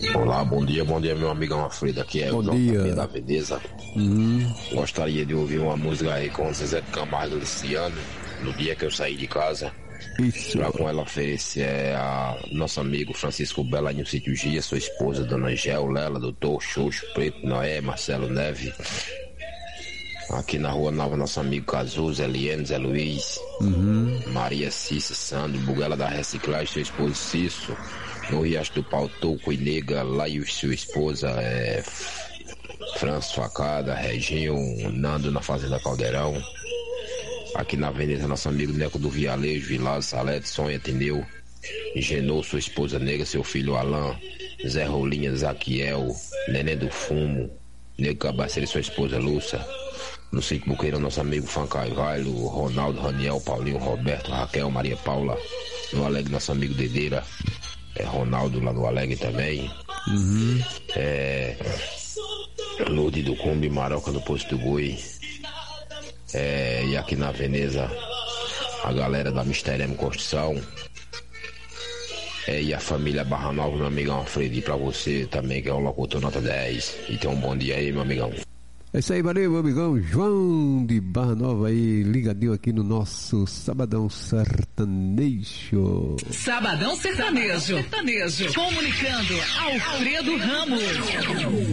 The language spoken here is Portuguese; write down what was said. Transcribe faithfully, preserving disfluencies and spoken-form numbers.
Olá, bom dia, bom dia, meu amigão Alfredo. Aqui é bom o João da Veneza. Uhum. Gostaria de ouvir uma música aí com Zezé de Camargo e Luciano, no dia que eu saí de casa. Isso. Pra com ela oferecer a nosso amigo Francisco Bela no Sítio Gia, sua esposa, Dona Gel, Lela, Doutor, Xoxo, Preto, Noé, Marcelo Neve. Aqui na Rua Nova, nosso amigo Cazu, Zé Liene, Zé Luiz, uhum. Maria Cissa, Sandro, Buguela da Reciclagem, seu esposo Cício. No Riacho do Pau, Touco e Nega, lá e sua esposa, é, Franço Facada, Reginho, Nando na Fazenda Caldeirão. Aqui na Veneza, nosso amigo Neco do Vialejo, Vilado, Salete, Sonha, Tineu, Genô, sua esposa Nega, seu filho Alain, Zé Rolinha, Zaquiel, Neném do Fumo, Nego Cabaceira e sua esposa Lúcia. No Sítio Buqueirão, nosso amigo Fancaivalo, Ronaldo, Raniel, Paulinho, Roberto, Raquel, Maria Paula. No Alegre, nosso amigo Dedeira, é Ronaldo lá no Alegre também. Uhum. É, Lourdes do Cumbi, Maroca no Posto do Boi. É, e aqui na Veneza, a galera da Misterem Construção. É, e a família Barra Nova, meu amigão Alfredo, e pra você também, que é o locutor nota dez. E tem um bom dia aí, meu amigão. É isso aí, valeu, meu amigão João de Barra Nova aí, ligadinho aqui no nosso Sabadão Sertanejo. Sabadão Sertanejo. Sertanejo. Comunicando Alfredo Ramos.